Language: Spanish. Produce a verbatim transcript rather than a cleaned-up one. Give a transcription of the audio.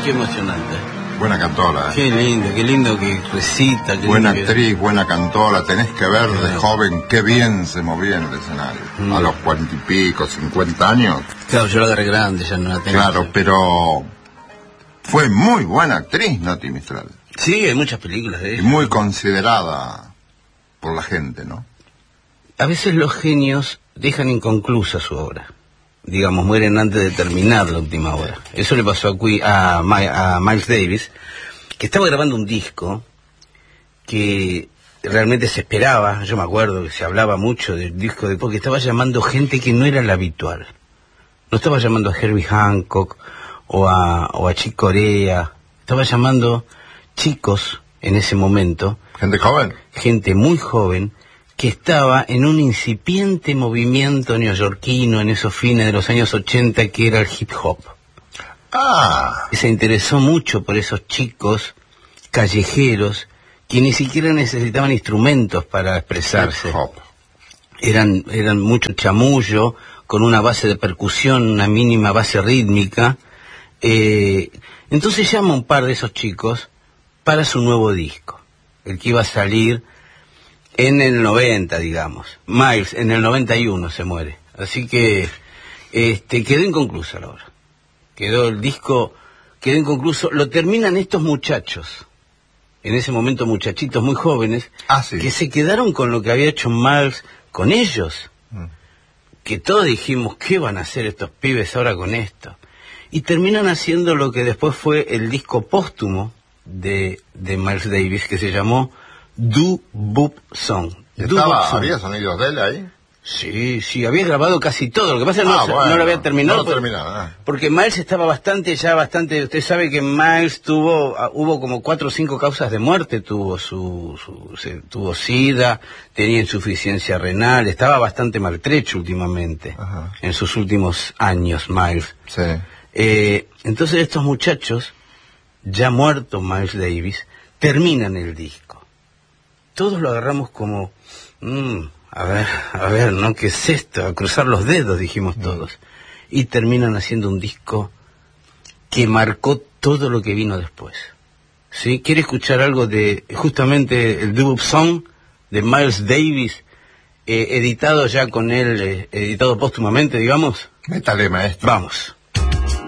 qué emocionante. Buena cantora, ¿eh? Qué lindo, qué lindo que recita. Qué buena lindo actriz, que... buena cantora. Tenés que ver de Sí. joven qué bien se movía en el escenario. Mm. A los cuarenta y pico, cincuenta años. Claro, yo la agarré grande, ya no la tengo. Claro, pero fue muy buena actriz, Nati Mistral. Sí, hay muchas películas de Y ella. muy considerada por la gente, ¿no? A veces los genios dejan inconclusa su obra. Digamos, mueren antes de terminar la última obra. Eso le pasó a, Qui- a, Mi- a Miles Davis, que estaba grabando un disco que realmente se esperaba. Yo me acuerdo que se hablaba mucho del disco de porque estaba llamando gente que no era la habitual. No estaba llamando a Herbie Hancock o a, o a Chick Corea. Estaba llamando chicos en ese momento, Gente joven. gente muy joven, que estaba en un incipiente movimiento neoyorquino en esos fines de los años ochenta, que era el hip hop. Ah, Y se interesó mucho por esos chicos callejeros que ni siquiera necesitaban instrumentos para expresarse. hip hop. Eran, eran mucho chamullo, con una base de percusión, una mínima base rítmica. Eh, entonces llama a un par de esos chicos para su nuevo disco, el que iba a salir en el noventa, digamos. Miles en el noventa y uno se muere. Así que este quedó inconclusa la obra. Quedó el disco, quedó inconcluso. Lo terminan estos muchachos, en ese momento muchachitos muy jóvenes, Ah, sí. que se quedaron con lo que había hecho Miles con ellos. Mm. Que todos dijimos, ¿qué van a hacer estos pibes ahora con esto? Y terminan haciendo lo que después fue el disco póstumo de, de Miles Davis, que se llamó Do Boop Song. Do Estaba, Boop Song. ¿había sonidos de él ahí? Sí, sí, había grabado casi todo. Lo que pasa es que Ah, no, bueno, no lo había terminado. no lo por- terminaba, ah. Porque Miles estaba bastante, ya bastante... Usted sabe que Miles tuvo, ah, hubo como cuatro o cinco causas de muerte. Tuvo su, su se- tuvo sida, tenía insuficiencia renal, estaba bastante maltrecho últimamente. Ajá. En sus últimos años, Miles. Sí. Eh, entonces estos muchachos, ya muerto Miles Davis, terminan el disco. Todos lo agarramos como, mm, a ver, a ver, ¿no? ¿Qué es esto? A cruzar los dedos, dijimos todos. Y terminan haciendo un disco que marcó todo lo que vino después. ¿Sí? ¿Quiere escuchar algo de, justamente, el debut song de Miles Davis, eh, editado ya con él, eh, editado póstumamente, digamos? Métale, maestro. Vamos.